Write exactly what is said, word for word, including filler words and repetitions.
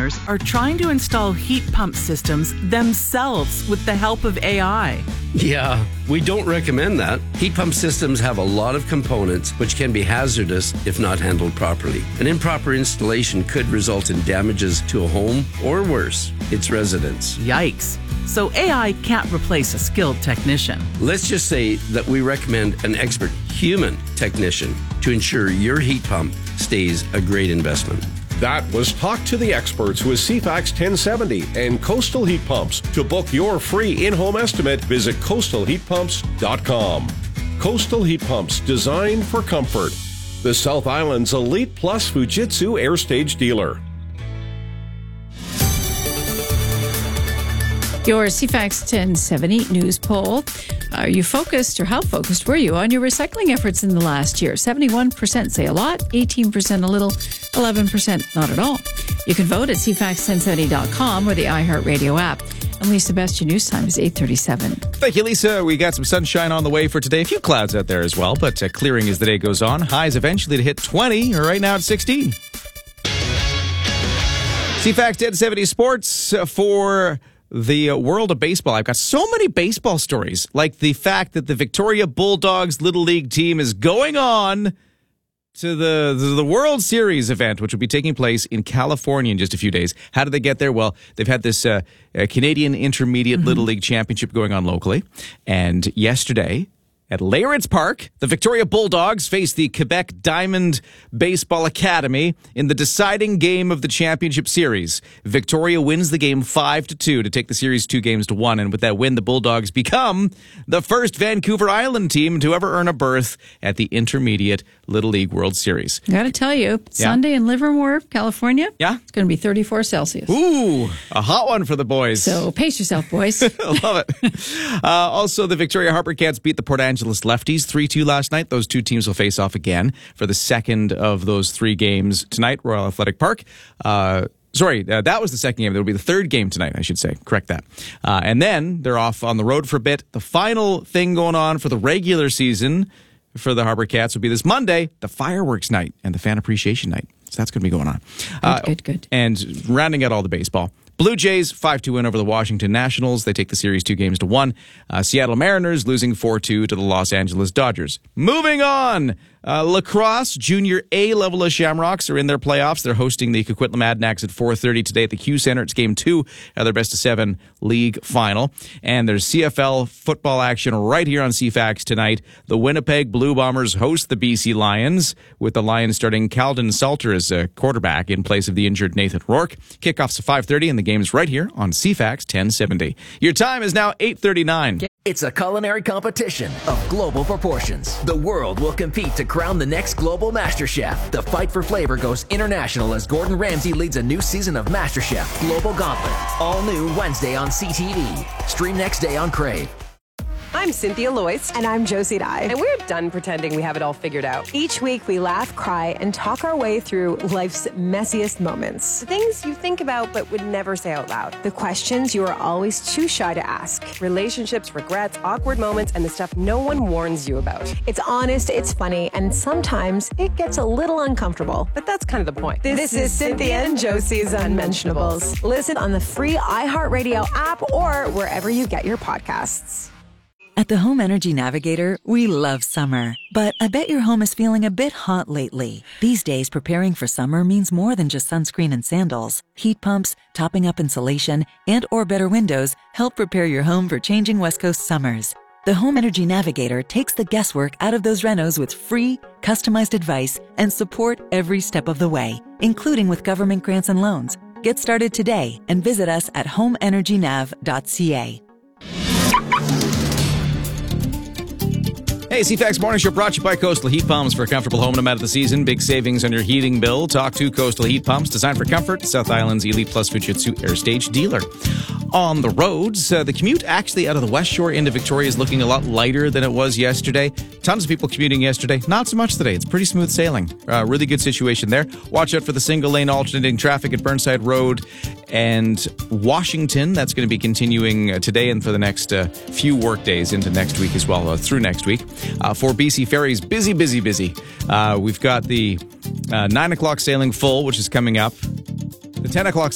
owners are trying to install heat pump systems themselves with the help of A I. Yeah, we don't recommend that. Heat pump systems have a lot of components which can be hazardous if not handled properly. An improper installation could result in damages to a home or worse, its residents. Yikes. So A I can't replace a skilled technician. Let's just say that we recommend an expert human technician to ensure your heat pump stays a great investment. That was Talk to the Experts with C FAX ten seventy and Coastal Heat Pumps. To book your free in-home estimate, visit coastal heat pumps dot com. Coastal Heat Pumps, designed for comfort. The South Island's Elite Plus Fujitsu Air Stage dealer. Your C FAX ten seventy news poll. Are you focused, or how focused were you on your recycling efforts in the last year? seventy-one percent say a lot, eighteen percent a little, eleven percent not at all. You can vote at C FAX ten seventy dot com or the iHeartRadio app. And Lisa Best, your news time is eight thirty-seven. Thank you, Lisa. We got some sunshine on the way for today. A few clouds out there as well, but uh, clearing as the day goes on. Highs eventually to hit twenty, or right now at sixteen. C FAX ten seventy Sports for the world of baseball. I've got so many baseball stories, like the fact that the Victoria Bulldogs Little League team is going on to the, the the World Series event, which will be taking place in California in just a few days. How did they get there? Well, they've had this uh, uh, Canadian Intermediate mm-hmm. Little League Championship going on locally. And yesterday, at Leyritz Park, the Victoria Bulldogs faced the Quebec Diamond Baseball Academy in the deciding game of the championship series. Victoria wins the game five to two to take the series two games to one, and with that win, the Bulldogs become the first Vancouver Island team to ever earn a berth at the Intermediate Little League World Series. I got to tell you, Sunday yeah. in Livermore, California, yeah, it's going to be thirty-four Celsius. Ooh, a hot one for the boys. So pace yourself, boys. I love it. Uh, also, the Victoria Harper Cats beat the Port Angeles Lefties three two last night. Those two teams will face off again for the second of those three games tonight, Royal Athletic Park. Uh, sorry, uh, that was the second game. There will be the third game tonight, I should say. Correct that. Uh, and then they're off on the road for a bit. The final thing going on for the regular season for the Harper Cats will be this Monday, the fireworks night and the fan appreciation night. So that's going to be going on. Good, uh, good, good. And rounding out all the baseball, Blue Jays five two win over the Washington Nationals. They take the series two games to one. Uh, Seattle Mariners losing four two to the Los Angeles Dodgers. Moving on. Uh, lacrosse, junior A level of Shamrocks are in their playoffs. They're hosting the Coquitlam Adanacs at four thirty today at the Q Center. It's game two of their best of seven league final. And there's C F L football action right here on C FAX tonight. The Winnipeg Blue Bombers host the B C Lions, with the Lions starting Calden Salter as a quarterback in place of the injured Nathan Rourke. Kickoff's at five thirty, and the game's right here on C FAX ten seventy. Your time is now eight thirty-nine. It's a culinary competition of global proportions. The world will compete to crown the next global master chef. The fight for flavor goes international as Gordon Ramsay leads a new season of MasterChef Global Gauntlet. All new Wednesday on C T V. Stream next day on Crave. I'm Cynthia Loyce. And I'm Josie Dye. And we're done pretending we have it all figured out. Each week we laugh, cry, and talk our way through life's messiest moments. The things you think about but would never say out loud. The questions you are always too shy to ask. Relationships, regrets, awkward moments, and the stuff no one warns you about. It's honest, it's funny, and sometimes it gets a little uncomfortable. But that's kind of the point. This, this is Cynthia and Josie's Unmentionables. Listen on the free iHeartRadio app or wherever you get your podcasts. At the Home Energy Navigator, we love summer. But I bet your home is feeling a bit hot lately. These days, preparing for summer means more than just sunscreen and sandals. Heat pumps, topping up insulation, and or better windows help prepare your home for changing West Coast summers. The Home Energy Navigator takes the guesswork out of those renos with free, customized advice and support every step of the way, including with government grants and loans. Get started today and visit us at home energy nav dot c a. Hey, C FAX Morning Show brought to you by Coastal Heat Pumps. For a comfortable home no matter the season. Big savings on your heating bill. Talk to Coastal Heat Pumps, designed for comfort. South Island's Elite Plus Fujitsu Air Stage dealer. On the roads, uh, the commute actually out of the West Shore into Victoria is looking a lot lighter than it was yesterday. Tons of people commuting yesterday. Not so much today. It's pretty smooth sailing. Uh, really good situation there. Watch out for the single lane alternating traffic at Burnside Road and Washington. That's going to be continuing uh, today and for the next uh, few work days into next week as well, uh, through next week. Uh, for B C Ferries, busy, busy, busy. Uh, we've got the uh, nine o'clock sailing full, which is coming up. The ten o'clock